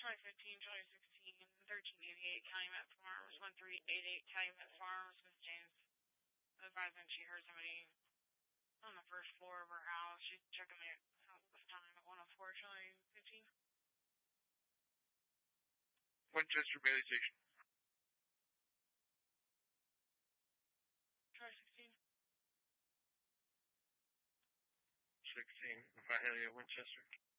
2015, 2016, 1388 Calumet Farms, 1388 Calumet Farms. Miss James advising she heard somebody on the first floor of her house. She's checking the house this time at 104 Charlie 15. Winchester Bailey Station. Try 16. 16, Vidalia, Winchester.